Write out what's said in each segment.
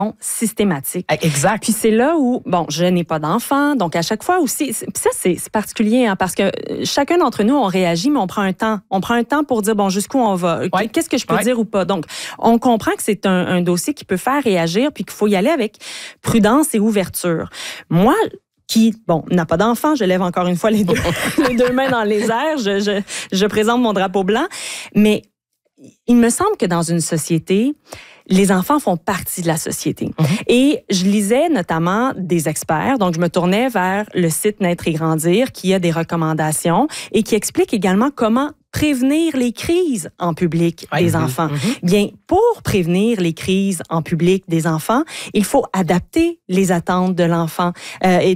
systématique. Exact. Puis c'est là où, bon, je n'ai pas d'enfant, donc à chaque fois aussi, ça c'est particulier, hein, parce que chacun d'entre nous, on réagit, mais on prend un temps. On prend un temps pour dire, bon, jusqu'où on va, qu'est-ce que je peux dire ou pas. Donc, on comprend que c'est un dossier qui peut faire réagir, puis qu'il faut y aller avec prudence et ouverture. Moi, qui, bon, n'a pas d'enfant, je lève encore une fois les deux mains dans les airs, je présente mon drapeau blanc, mais il me semble que dans une société, les enfants font partie de la société. Et je lisais notamment des experts, donc je me tournais vers le site Naître et Grandir qui a des recommandations et qui explique également comment prévenir les crises en public des enfants. Bien, pour prévenir les crises en public des enfants, il faut adapter les attentes de l'enfant et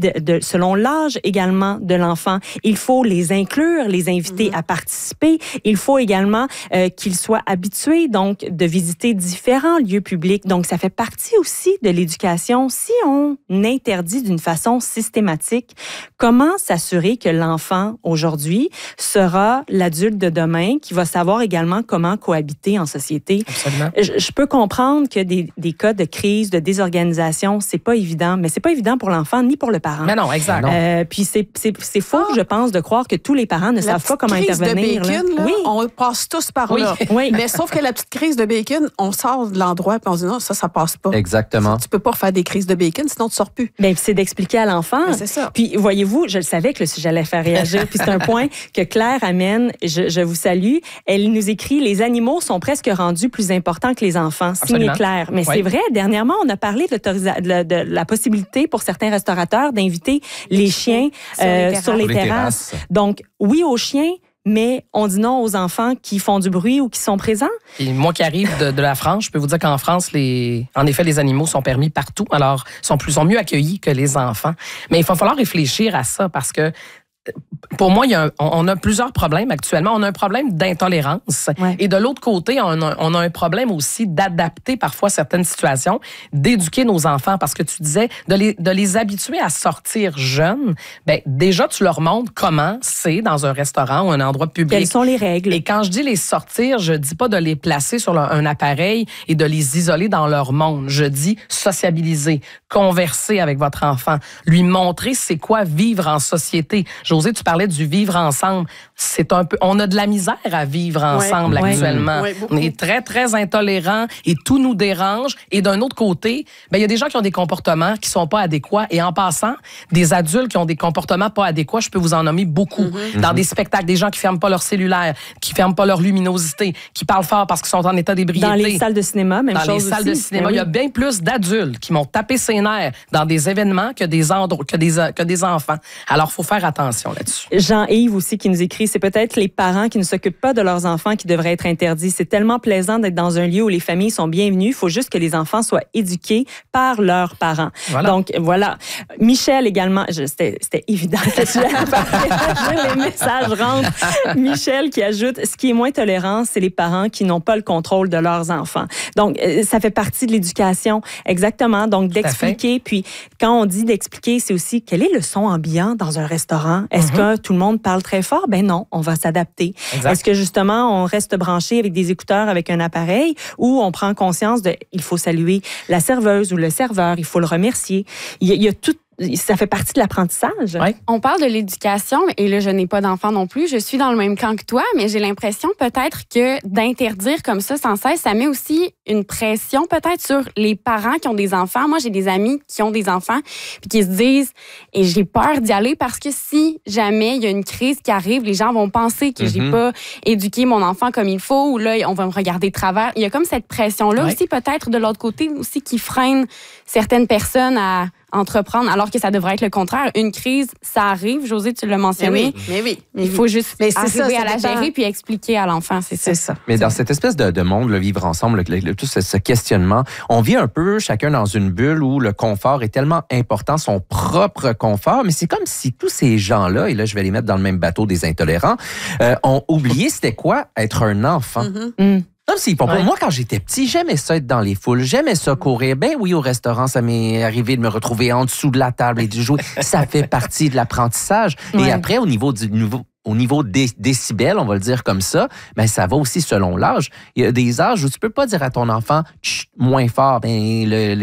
selon l'âge également de l'enfant. Il faut les inclure, les inviter à participer. Il faut également qu'ils soient habitués donc de visiter différents lieux publics. Donc, ça fait partie aussi de l'éducation. Si on interdit d'une façon systématique, comment s'assurer que l'enfant aujourd'hui sera l'adulte de demain qui va savoir également comment cohabiter en société. Absolument. Je peux comprendre que des cas de crise, de désorganisation, c'est pas évident, mais c'est pas évident pour l'enfant ni pour le parent. Mais non, exact. Puis c'est faux, je pense, de croire que tous les parents ne savent pas comment intervenir. De bacon, là. Oui, on passe tous par là. Oui. Mais sauf que la petite crise de bacon, on sort de l'endroit et on dit non, ça passe pas. Exactement. Tu peux pas refaire des crises de bacon, sinon tu sors plus. Bien, c'est d'expliquer à l'enfant. C'est ça. Puis, voyez-vous, je le savais que le sujet allait faire réagir. Puis, c'est un point que Claire amène. Je vous salue. Elle nous écrit « Les animaux sont presque rendus plus importants que les enfants. » Signé Claire. Mais c'est vrai, dernièrement, on a parlé de la possibilité pour certains restaurateurs d'inviter les chiens sur les terrasses. Donc, oui aux chiens, mais on dit non aux enfants qui font du bruit ou qui sont présents. Et moi qui arrive de la France, je peux vous dire qu'en France, en effet, les animaux sont permis partout. Alors, sont mieux accueillis que les enfants. Mais il va falloir réfléchir à ça parce que pour moi, on a plusieurs problèmes actuellement. On a un problème d'intolérance. Et de l'autre côté, on a un problème aussi d'adapter parfois certaines situations, d'éduquer nos enfants. Parce que tu disais, de les habituer à sortir jeunes, ben déjà, tu leur montres comment c'est dans un restaurant ou un endroit public. Quelles sont les règles? Et quand je dis les sortir, je dis pas de les placer sur un appareil et de les isoler dans leur monde. Je dis sociabiliser, converser avec votre enfant, lui montrer c'est quoi vivre en société. Josée, tu parlais du vivre ensemble. C'est un peu, on a de la misère à vivre ensemble actuellement. On est très, très intolérants et tout nous dérange. Et d'un autre côté, ben, il y a des gens qui ont des comportements qui sont pas adéquats. Et en passant, des adultes qui ont des comportements pas adéquats, je peux vous en nommer beaucoup. Dans des spectacles, des gens qui ferment pas leur cellulaire, qui ferment pas leur luminosité, qui parlent fort parce qu'ils sont en état d'ébriété. Dans les salles de cinéma, même chose. Dans les salles de cinéma, il y a bien plus d'adultes qui m'ont tapé ses nerfs dans des événements que des enfants. Alors, faut faire attention là-dessus. Jean-Yves aussi qui nous écrit, c'est peut-être les parents qui ne s'occupent pas de leurs enfants qui devraient être interdits. C'est tellement plaisant d'être dans un lieu où les familles sont bienvenues. Il faut juste que les enfants soient éduqués par leurs parents. Voilà. Donc, voilà. Michel également, c'était évident que tu allais partager, les messages rentrent. Michel qui ajoute, ce qui est moins tolérant, c'est les parents qui n'ont pas le contrôle de leurs enfants. Donc, ça fait partie de l'éducation. Exactement. Donc, d'expliquer. Puis, quand on dit d'expliquer, c'est aussi quel est le son ambiant dans un restaurant? Est-ce que tout le monde parle très fort? Ben non, on va s'adapter. Est-ce que justement, on reste branché avec des écouteurs, avec un appareil, ou on prend conscience il faut saluer la serveuse ou le serveur, il faut le remercier. Il y a tout. Ça fait partie de l'apprentissage. On parle de l'éducation, et là, je n'ai pas d'enfant non plus. Je suis dans le même camp que toi, mais j'ai l'impression peut-être que d'interdire comme ça sans cesse, ça met aussi une pression peut-être sur les parents qui ont des enfants. Moi, j'ai des amis qui ont des enfants puis qui se disent, et j'ai peur d'y aller parce que si jamais il y a une crise qui arrive, les gens vont penser que j'ai pas éduqué mon enfant comme il faut, ou là, on va me regarder de travers. Il y a comme cette pression-là aussi, peut-être de l'autre côté aussi, qui freine certaines personnes à entreprendre, alors que ça devrait être le contraire. Une crise, ça arrive. Josée, tu l'as mentionné. Mais oui. Il faut juste arriver à la gérer puis expliquer à l'enfant, c'est ça. Mais dans cette espèce de monde, le vivre ensemble, tout ce questionnement, on vit un peu chacun dans une bulle où le confort est tellement important, son propre confort, mais c'est comme si tous ces gens-là, et là, je vais les mettre dans le même bateau des intolérants, ont oublié c'était quoi être un enfant. Comme si, pour moi, quand j'étais petit, j'aimais ça être dans les foules, j'aimais ça courir. Ben oui, au restaurant, ça m'est arrivé de me retrouver en dessous de la table et de jouer. Ça fait partie de l'apprentissage. Et après, au niveau des décibels, on va le dire comme ça, ben ça va aussi selon l'âge. Il y a des âges où tu peux pas dire à ton enfant moins fort. Ben